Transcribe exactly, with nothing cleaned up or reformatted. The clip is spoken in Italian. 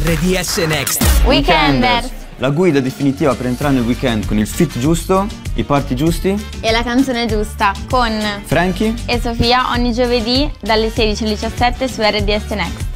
R D S Next. Weekenders. La guida definitiva per entrare nel weekend con il fit giusto, i party giusti E la canzone giusta con Frankie e Sofia ogni giovedì dalle sedici alle diciassette su R D S Next.